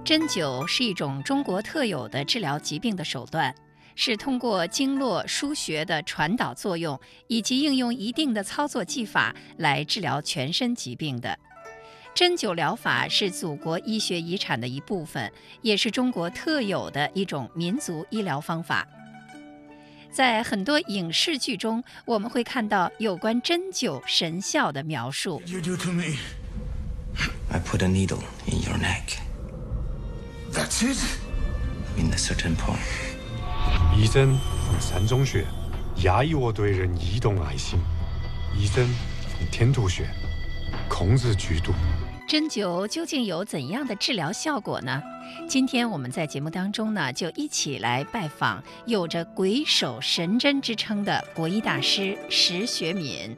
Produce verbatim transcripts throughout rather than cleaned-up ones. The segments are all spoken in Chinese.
针灸是一种中国特有的治疗疾病的手段，是通过经络腧穴的传导作用以及应用一定的操作技法来治疗全身疾病的。针灸疗法是祖国医学遗产的一部分，也是中国特有的一种民族医疗方法。在很多影视剧中，我们会看到有关针灸神效的描述。 You do to me. I put a needle in your neck. That's it? In a certain point. 医针从膻中穴压抑我对人移动爱心，医针从天突穴控制剧毒。 针灸究竟有怎样的治疗效果呢？今天我们在节目当中呢，就一起来拜访有着鬼手神针之称的国医大师石学敏。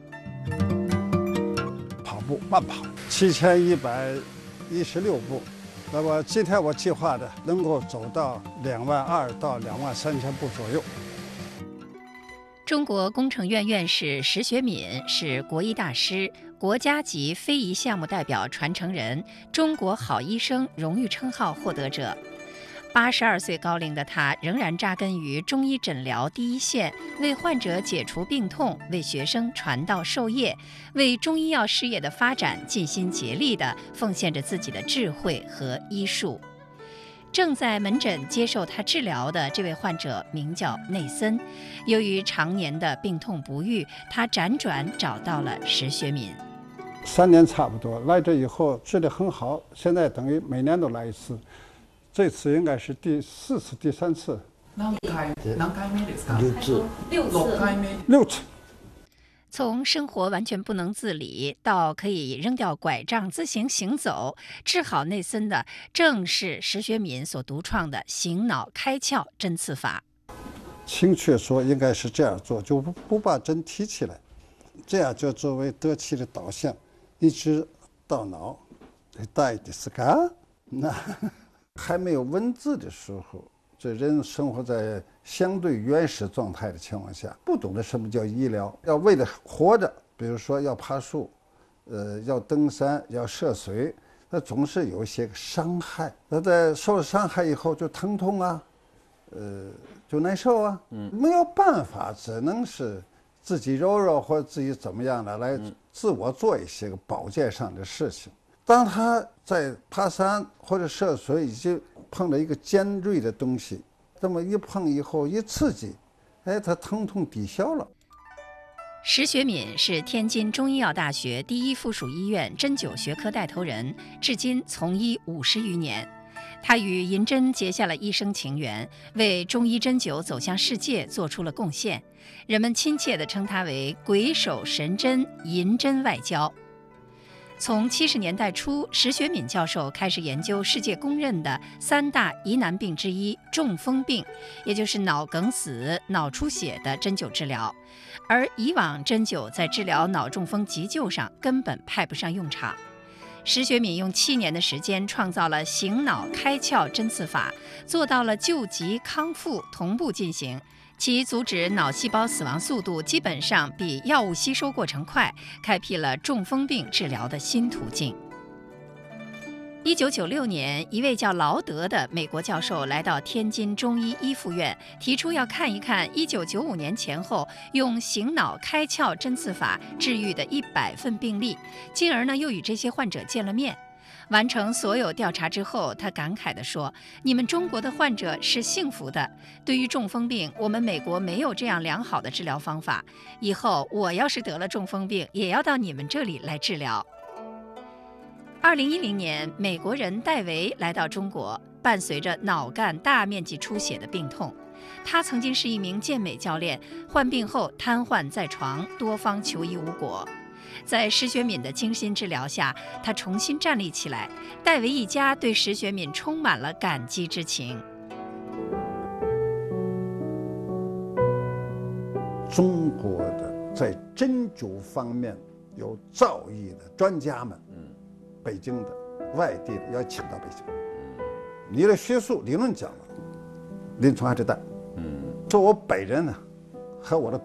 跑步慢跑七千一百一十六步，那么今天我计划的能够走到两万二到两万三千步左右。 中国工程院院士石学敏是国医大师、国家级非遗项目代表传承人、中国好医生荣誉称号获得者。八十二岁高龄的他仍然扎根于中医诊疗第一线，为患者解除病痛，为学生传道授业，为中医药事业的发展尽心竭力地奉献着自己的智慧和医术。正在门诊接受他治疗的这位患者名叫内森，由于常年的病痛不愈，他辗转找到了石学敏。 三年差不多，来这以后治得很好，现在等于每年都来一次，这次应该是第四次、第三次。 何回何回目ですか？ 六次。 六次。 六次。 从生活完全不能自理到可以扔掉拐杖自行行走，治好内森的正是石学敏所独创的醒脑开窍针刺法。 精确说应该是这样做，就不不把针提起来，这样就作为得气的导向，一直到脑。大意ですか？那还没有文字的时候，这人生活在相对原始状态的情况下，不懂得什么叫医疗，要为了活着，比如说要爬树，呃，要登山，要涉水，那总是有一些伤害。那在受了伤害以后，就疼痛啊，呃，就难受啊，嗯，没有办法，只能是自己揉揉或者自己怎么样的来自我做一些个保健上的事情。当他在爬山或者涉水已经碰了一个尖锐的东西，这么一碰以后一刺激，哎，他疼痛抵消了。 石学敏是天津中医药大学第一附属医院针灸学科带头人，至今从医五十余年。他与银针结下了一生情缘，为中医针灸走向世界做出了贡献。人们亲切地称他为鬼手神针银针外交。从七十年代初，石学敏教授开始研究世界公认的三大疑难病之一中风病，也就是脑梗死、脑出血的针灸治疗。而以往针灸在治疗脑中风急救上根本派不上用场。石学敏用七年的时间创造了醒脑开窍针刺法，做到了救急康复同步进行。其阻止脑细胞死亡速度基本上比药物吸收过程快，开辟了中风病治疗的新途径。一九九六年，一位叫劳德的美国教授来到天津中医医附院，提出要看一看一九九五年前后用醒脑开窍针刺法治愈的一百份病例，进而呢又与这些患者见了面。完成所有调查之后，他感慨地说：“你们中国的患者是幸福的。对于中风病，我们美国没有这样良好的治疗方法。以后我要是得了中风病，也要到你们这里来治疗。”二零一零年，美国人戴维来到中国，伴随着脑干大面积出血的病痛。他曾经是一名健美教练，患病后瘫痪在床，多方求医无果。在石学敏的精心治疗下，他重新站立起来。戴维一家对石学敏充满了感激之情。 中国的在针灸方面有造诣的专家们，嗯，北京的、外地的要请到北京。你的学术理论讲了，临床还得带。嗯，说我本人呢，和我的